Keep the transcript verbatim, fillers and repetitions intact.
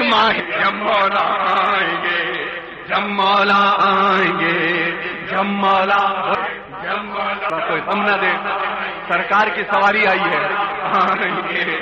जब मौला आएंगे, जब मौला आएंगे, जब मौला जब मौला कोई हम न दे, सरकार की सवारी आई है, आएंगे।